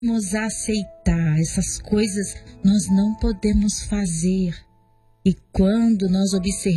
Nos aceitar essas coisas nós não podemos fazer. E quando nós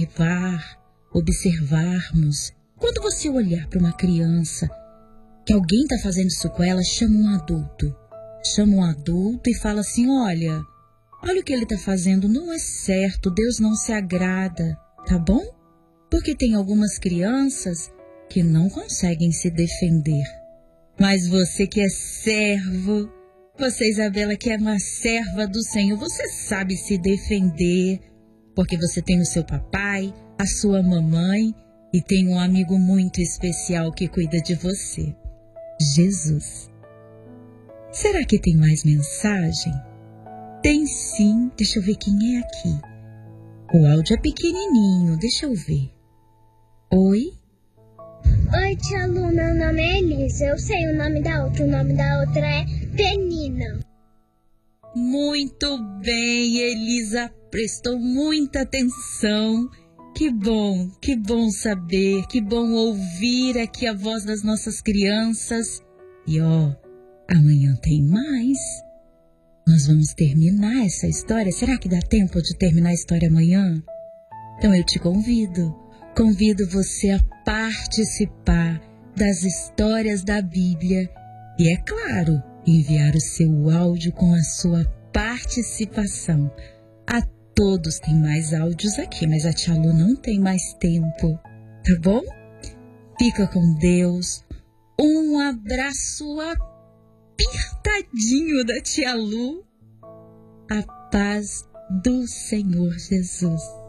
observarmos, quando você olhar para uma criança, que alguém está fazendo isso com ela, chama um adulto. Chama um adulto e fala assim, olha o que ele está fazendo, não é certo, Deus não se agrada, tá bom? Porque tem algumas crianças que não conseguem se defender. Mas você que é servo, você, Isabela, que é uma serva do Senhor, você sabe se defender, porque você tem o seu papai, a sua mamãe e tem um amigo muito especial que cuida de você, Jesus. Será que tem mais mensagem? Tem sim, deixa eu ver quem é aqui. O áudio é pequenininho, deixa eu ver. Oi? Oi, tia Lu, meu nome é Elisa. Eu sei o nome da outra é Penina. Muito bem, Elisa, prestou muita atenção. Que bom saber, que bom ouvir aqui a voz das nossas crianças. E amanhã tem mais. Nós vamos terminar essa história. Será que dá tempo de terminar a história amanhã? Então eu te convido você a participar das histórias da Bíblia e, é claro, enviar o seu áudio com a sua participação. A todos tem mais áudios aqui, mas a tia Lu não tem mais tempo, tá bom? Fica com Deus. Um abraço apertadinho da tia Lu. A paz do Senhor Jesus.